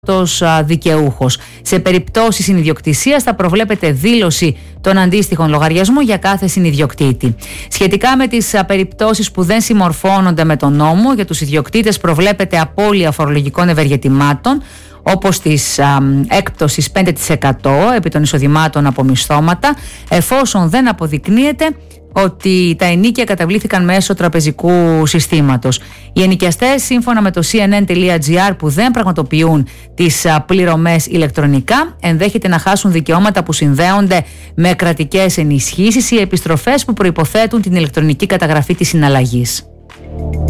δικαιούχος. Σε περιπτώσεις συνιδιοκτησίας θα προβλέπεται δήλωση των αντίστοιχων λογαριασμών για κάθε συνιδιοκτήτη. Σχετικά με τις περιπτώσεις που δεν συμμορφώνονται με τον νόμο, για τους ιδιοκτήτες προβλέπεται απώλεια φορολογικών ευεργετημάτων, όπως της έκπτωσης 5% επί των εισοδημάτων από μισθώματα, εφόσον δεν αποδεικνύεται ότι τα ενοίκια καταβλήθηκαν μέσω τραπεζικού συστήματος. Οι ενοικιαστές, σύμφωνα με το cnn.gr, που δεν πραγματοποιούν τις πληρωμές ηλεκτρονικά, ενδέχεται να χάσουν δικαιώματα που συνδέονται με κρατικές ενισχύσεις ή επιστροφές που προϋποθέτουν την ηλεκτρονική καταγραφή της συναλλαγής.